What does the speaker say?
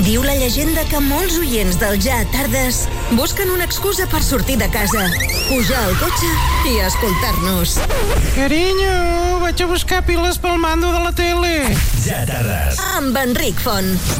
Diu la llegenda que molts oients del Ja Tardes busquen una excusa per sortir de casa, pujar al cotxe i escoltar-nos. Carinyo, vaig a buscar piles pel mando de la tele. Ja Tardes. Amb Enric Font.